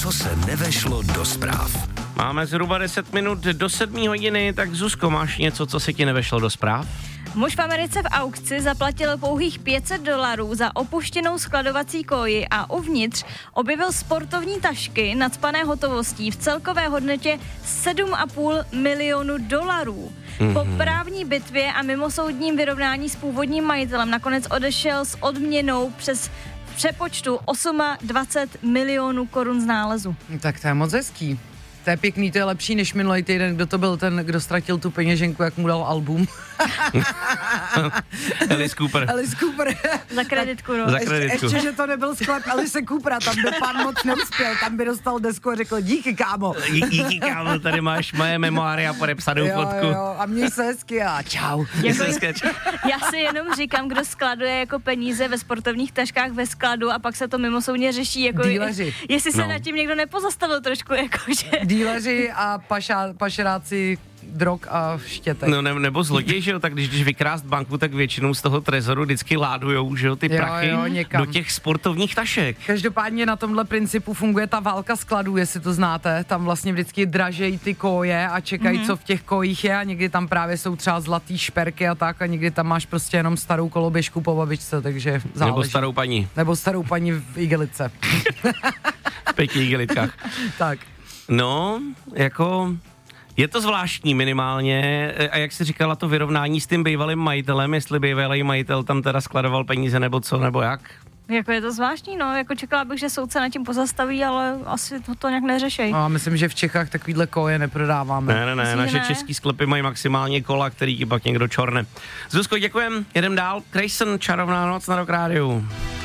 Co se nevešlo do zpráv. Máme zhruba 10 minut do 7 hodiny, tak Zuzko, máš něco, co se ti nevešlo do zpráv? Muž v Americe v aukci zaplatil pouhých $500 za opuštěnou skladovací koji a uvnitř objevil sportovní tašky nacpané hotovostí v celkové hodnotě $7,5 milionu. Po právní bitvě a mimosoudním vyrovnání s původním majitelem nakonec odešel s odměnou přes přepočtu 28 milionů korun z nálezu. Tak to je moc hezký. To je pěkný, to je lepší než minulý týden, kdo to byl ten, kdo ztratil tu peněženku, jak mu dal album. Alice Cooper. Za kreditku, no. Za kreditku. Ještě, že to nebyl sklep Alice Coopera, tam by pán moc neuspěl, tam by dostal desku a řekl díky, kámo. Díky, kámo, tady máš moje memoáry a podepsanou fotku. Jo, a měj se hezky a čau. Já si jenom říkám, kdo skladuje jako peníze ve sportovních taškách ve skladu a pak se to mimosoudně řeší, jako díleři. Jestli se nad tím někdo nepozastavil trošku, jakože. Díleři a pašeráci drog a štětek. No nebo zloděj, že jo, tak když vykrást banku, tak většinou z toho trezoru vždycky ládujou, že jo, ty prachy do těch sportovních tašek. Každopádně na tomhle principu funguje ta válka skladů, jestli to znáte, tam vlastně vždycky dražejí ty koje a čekají, co v těch kojích je a někdy tam právě jsou třeba zlatý šperky a tak a někdy tam máš prostě jenom starou koloběžku po babičce, takže záleží. Nebo starou paní v igelice. V 5 igelitkách. Tak. No, jako je to zvláštní minimálně a jak jsi říkala, to vyrovnání s tím bývalým majitelem, jestli bývalý majitel tam teda skladoval peníze nebo co, nebo jak? Jako je to zvláštní, no, jako čekala bych, že soudce nad tím pozastaví, ale asi to nějak neřešej. No, myslím, že v Čechách takovýhle koje neprodáváme. Ne, naše český sklepy mají maximálně kola, který pak někdo čorne. Zuzko, děkujem, jedem dál. Grayson, Čarovná noc na Rock Rádiu.